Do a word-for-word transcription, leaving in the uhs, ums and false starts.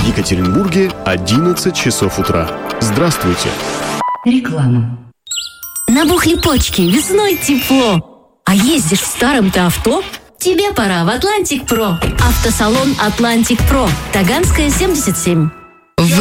В Екатеринбурге одиннадцать часов утра. Здравствуйте. Реклама. Набухли почки, весной тепло. А ездишь в старом-то авто? Тебе пора в Атлантик Про. Автосалон Атлантик Про. Таганская, семьдесят семь.